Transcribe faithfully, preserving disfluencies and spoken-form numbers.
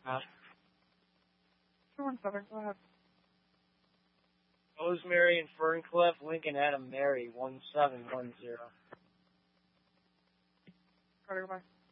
Uh, Two one seven. Go ahead. Rosemary and Ferncliff, Lincoln Adam Mary, one seven one zero. Carter, bye.